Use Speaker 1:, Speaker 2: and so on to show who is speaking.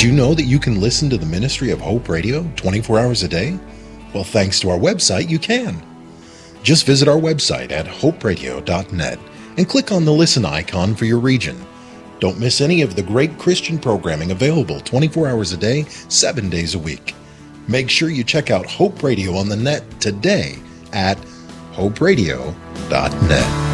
Speaker 1: you know that you can listen to the ministry of Hope Radio 24 hours a day? Well, thanks to our website, you can. Just visit our website at hoperadio.net and click on the listen icon for your region. Don't miss any of the great Christian programming available 24 hours a day, 7 days a week. Make sure you check out Hope Radio on the net today at hoperadio.net.